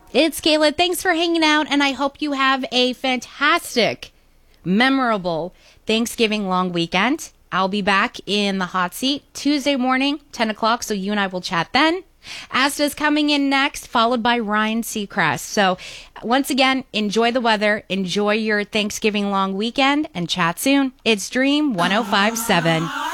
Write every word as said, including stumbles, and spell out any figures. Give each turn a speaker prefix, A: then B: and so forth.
A: It's Kayla. Thanks for hanging out, and I hope you have a fantastic, memorable Thanksgiving long weekend. I'll be back in the hot seat Tuesday morning, ten o'clock, so you and I will chat then. Asta's coming in next, followed by Ryan Seacrest. So once again, enjoy the weather, enjoy your Thanksgiving long weekend, and chat soon. It's Dream one oh five point seven.